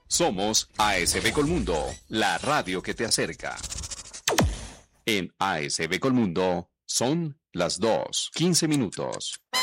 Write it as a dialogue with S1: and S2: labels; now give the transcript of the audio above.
S1: Somos ASB Colmundo, la radio que te acerca. En ASB Colmundo son las 2:15.